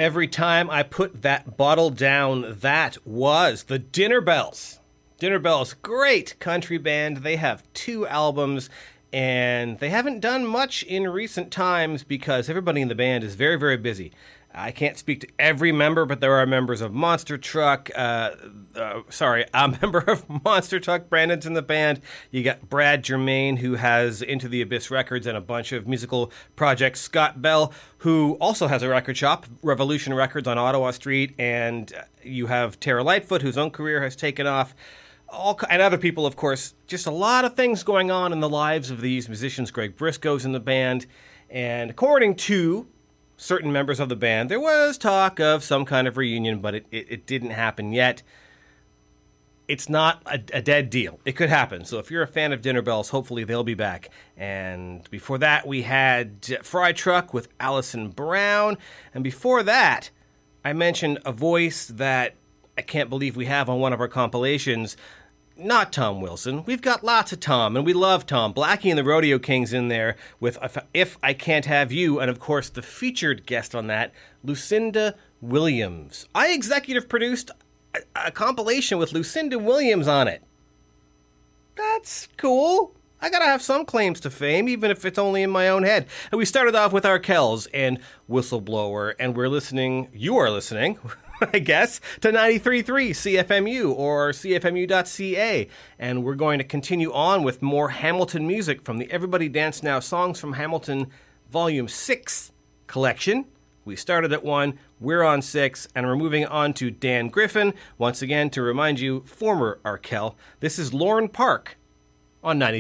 Every time I put that bottle down, that was the Dinner Bells. Dinner Bells, great country band. They have 2 albums, and they haven't done much in recent times because everybody in the band is very, very busy. I can't speak to every member, but there are members of Monster Truck. A member of Monster Truck. Brandon's in the band. You got Brad Germain, who has Into the Abyss Records and a bunch of musical projects. Scott Bell, who also has a record shop, Revolution Records on Ottawa Street. And you have Tara Lightfoot, whose own career has taken off. And other people, of course. Just a lot of things going on in the lives of these musicians. Greg Briscoe's in the band. And according to certain members of the band, there was talk of some kind of reunion, but it didn't happen yet. It's not a dead deal. It could happen. So if you're a fan of Dinner Bells, hopefully they'll be back. And before that, we had Fry Truck with Alison Brown. And before that, I mentioned a voice that I can't believe we have on one of our compilations. Not Tom Wilson. We've got lots of Tom, and we love Tom. Blackie and the Rodeo Kings in there with If I Can't Have You, and of course the featured guest on that, Lucinda Williams. I executive produced a compilation with Lucinda Williams on it. That's cool. I gotta have some claims to fame, even if it's only in my own head. And we started off with Arkells and Whistleblower, and you are listening, I guess, to 93.3 CFMU or CFMU.ca. And we're going to continue on with more Hamilton music from the Everybody Dance Now Songs from Hamilton Volume 6 collection. We started at 1, we're on 6, and we're moving on to Dan Griffin. Once again, to remind you, former Arkell, this is Lorne Park on 93.